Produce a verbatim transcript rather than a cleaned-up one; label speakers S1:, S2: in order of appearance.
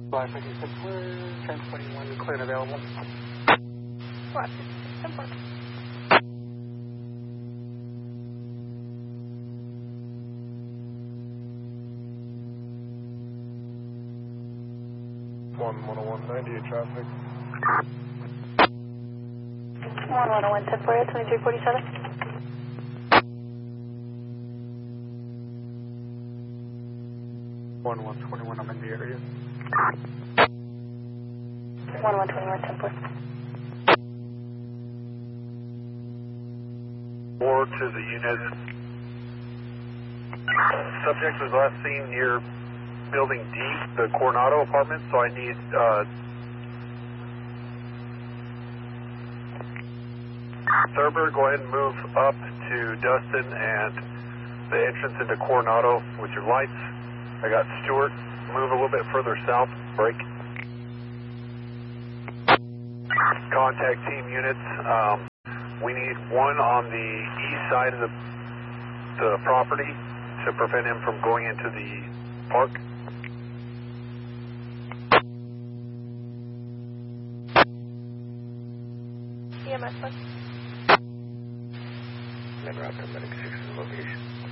S1: five fifty-six, ten twenty-one, clear and available.
S2: five fifty-six, ten
S3: one one oh one, ninety-eight traffic.
S2: one one oh one, ten forty, twenty-three forty-seven.
S1: one one twenty-one, I'm in the area.
S2: one one twenty-one, ten forty.
S4: Four to the unit. Subject was last seen near Building D, the Coronado apartment, so I need uh, Thurber, go ahead and move up to Dustin and the entrance into Coronado with your lights. I got Stewart, move a little bit further south, break. Contact team units, um, we need one on the east side of the, the property to prevent him from going into the park.
S2: E M S one.
S3: Then route to Medic six's location.